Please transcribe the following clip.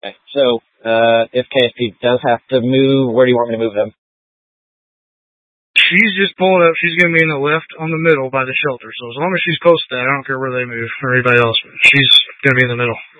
Okay. So, if KSP does have to move, where do you want me to move them? She's just pulling up. She's going to be in the left on the middle by the shelter. So as long as she's close to that, I don't care where they move or anybody else. She's going to be in the middle.